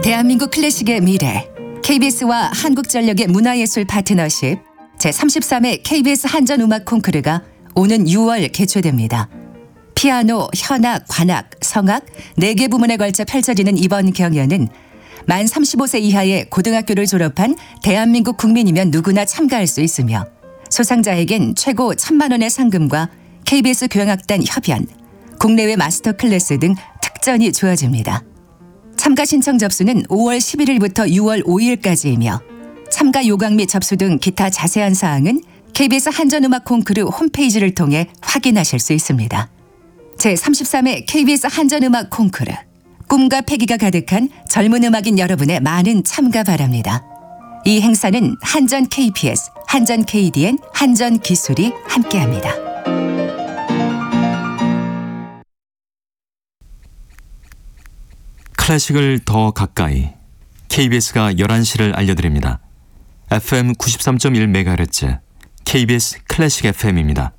대한민국 클래식의 미래, KBS와 한국전력의 문화예술 파트너십 제33회 KBS 한전음악 콩쿠르가 오는 6월 개최됩니다. 피아노, 현악, 관악, 성악 4개 부문에 걸쳐 펼쳐지는 이번 경연은 만 35세 이하의 고등학교를 졸업한 대한민국 국민이면 누구나 참가할 수 있으며 수상자에겐 최고 1,000만 원의 상금과 KBS 교향악단 협연, 국내외 마스터 클래스 등 특전이 주어집니다. 참가 신청 접수는 5월 11일부터 6월 5일까지이며 참가 요강 및 접수 등 기타 자세한 사항은 KBS 한전음악 콩쿠르 홈페이지를 통해 확인하실 수 있습니다. 제33회 KBS 한전음악 콩쿠르, 꿈과 패기가 가득한 젊은 음악인 여러분의 많은 참가 바랍니다. 이 행사는 한전 KPS, 한전 KDN, 한전 기술이 함께합니다. 클래식을 더 가까이 KBS가 11시를 알려드립니다. FM 93.1MHz KBS 클래식 FM입니다.